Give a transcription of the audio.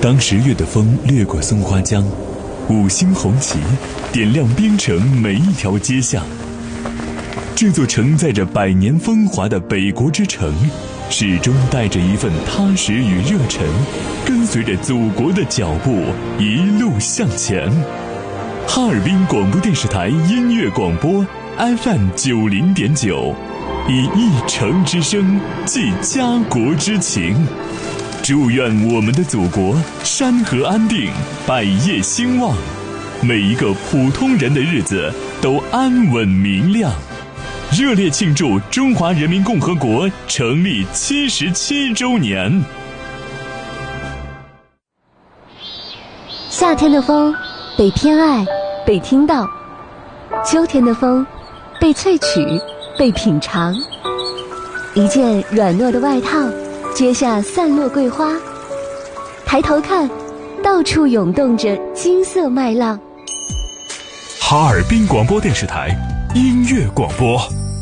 当10月的风掠过松花江，5星红旗点亮边城每一条街巷。这座承载着100年风华的北国之城，始终带着一份踏实与热忱，跟随着祖国的脚步一路向前。哈尔滨广播电视台音乐广播 FM 90.9，以一城之声寄家国之情。祝愿我们的祖国山河安定，百业兴旺，每一个普通人的日子都安稳明亮。热烈庆祝中华人民共和国成立77周年。 夏天的风被偏爱，被听到；秋天的风被萃取，被品尝。一件软糯的外套，揭下散落桂花。抬头看，到处涌动着金色麦浪。 哈尔滨广播电视台音乐广播。